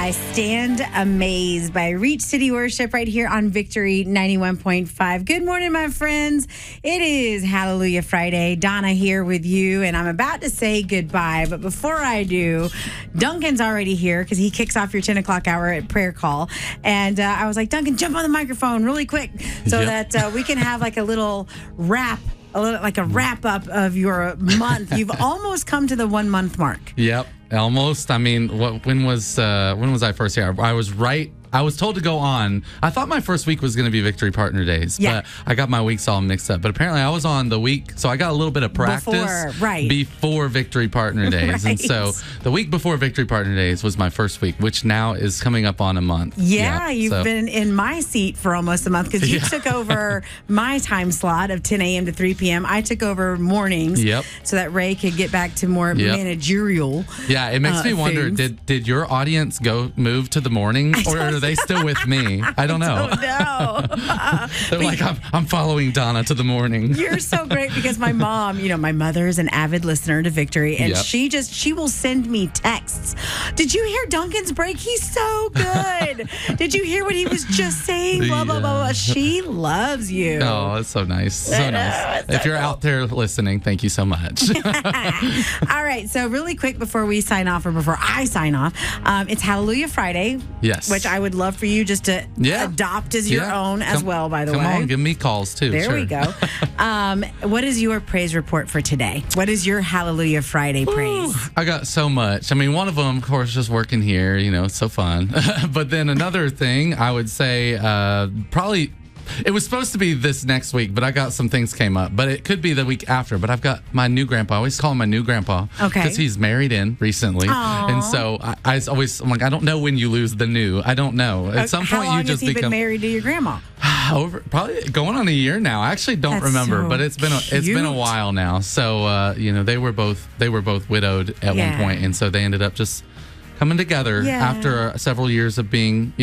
I Stand Amazed by Reach City Worship right here on Victory 91.5. Good morning, my friends. It is Hallelujah Friday. Donna here with you, and I'm about to say goodbye. But before I do, Duncan's already here because he kicks off your 10 o'clock hour at prayer call. And I was like, Duncan, jump on the microphone really quick so that we can have like a little wrap. Like a wrap up of your month. You've almost come to the 1 month mark. Yep, almost. I mean, when was I first here? I was right. I was told to go on. I thought my first week was going to be Victory Partner Days, but I got my weeks all mixed up. But apparently I was on the week, so I got a little bit of practice before Victory Partner Days. And so the week before Victory Partner Days was my first week, which now is coming up on a month. Yeah, you've been in my seat for almost a month because you took over my time slot of 10 a.m. to 3 p.m. I took over mornings so that Ray could get back to more managerial. Yeah, it makes me wonder, did your audience move to the morning, or are they still with me? I don't know. They're like, I'm following Donna to the morning. You're so great because my mom, my mother is an avid listener to Victory, and she will send me texts. Did you hear Duncan's break? He's so good. Did you hear what he was just saying? Blah, blah, blah, blah. She loves you. Oh, that's so nice. So nice. If you're out there listening, thank you so much. All right. So really quick before we sign off, or before I sign off, it's Hallelujah Friday. Yes. Which I would love for you just to adopt as your own as well, by the way. Come on, give me calls too. There we go. What is your praise report for today? What is your Hallelujah Friday praise? I got so much. I mean, one of them, of course, just working here, it's so fun. But then another thing, I would say probably... It was supposed to be this next week, but I got some things came up. But it could be the week after. But I've got my new grandpa. I always call him my new grandpa. Okay. Because he's married in recently. Aww. And so I'm like, I don't know when you lose the new. I don't know. At some point, you just become... How long has he been married to your grandma? Probably going on a year now. I actually don't remember, but it's been a while now. So they were both widowed at one point, and so they ended up just coming together after several years of being